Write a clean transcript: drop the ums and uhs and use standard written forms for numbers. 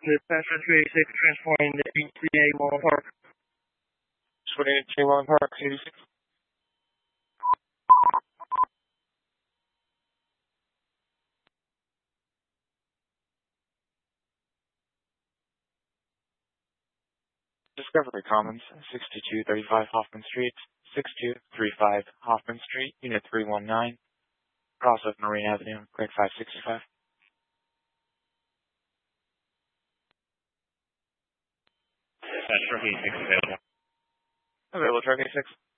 Dispatcher 386 transporting the HCA Moreland Park. Transporting HCA Moreland Park, 86. Discovery Commons, 6235 Hoffman Street, 6235 Hoffman Street, Unit 319, cross of Marine Avenue, grade 565. Truck 86 available. Available, Truck 86.